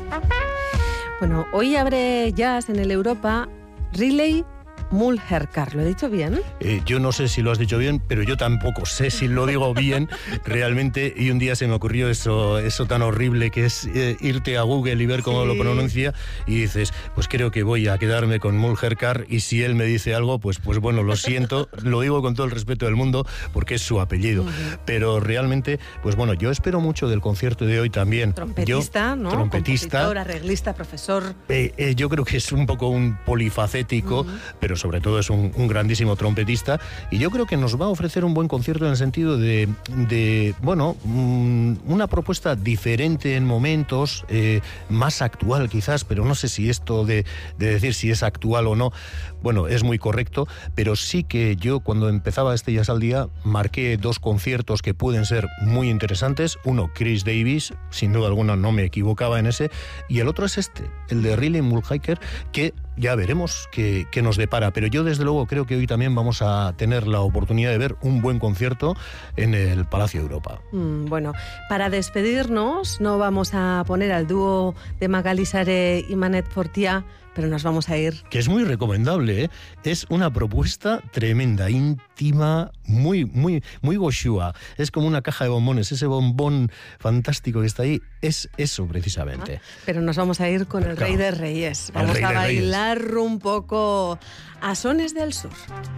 Bueno, hoy abre jazz en el Europa Riley Mulherkar. ¿Lo he dicho bien? Yo no sé si lo has dicho bien, pero yo tampoco sé si lo digo bien realmente. Y un día se me ocurrió eso tan horrible que es irte a Google y ver cómo lo pronuncia, y dices, pues creo que voy a quedarme con Mulherkar, y si él me dice algo, pues bueno, lo siento, lo digo con todo el respeto del mundo, porque es su apellido. Pero realmente, pues bueno, yo espero mucho del concierto de hoy también. Trompetista, ¿no? Trompetista. Compositor, arreglista, profesor. Yo creo que es un poco un polifacético, pero sobre todo es un grandísimo trompetista, y yo creo que nos va a ofrecer un buen concierto en el sentido de una propuesta diferente en momentos, más actual quizás, pero no sé si esto de decir si es actual o no, bueno, es muy correcto, pero sí que yo cuando empezaba este Jazz al Día marqué 2 conciertos que pueden ser muy interesantes. Uno, Chris Davis, sin duda alguna no me equivocaba en ese, y el otro es el de Riley Mulherkar, que ya veremos qué nos depara, pero yo desde luego creo que hoy también vamos a tener la oportunidad de ver un buen concierto en el Palacio de Europa. Bueno, para despedirnos no vamos a poner al dúo de Magali Saré y Manet Fortià, pero nos vamos a ir. Que es muy recomendable, ¿eh? Es una propuesta tremenda, íntima, muy goshua. Es como una caja de bombones, ese bombón fantástico que está ahí, es eso precisamente. Pero nos vamos a ir con el Rey de Reyes. Vamos a bailar un poco a sones del sur.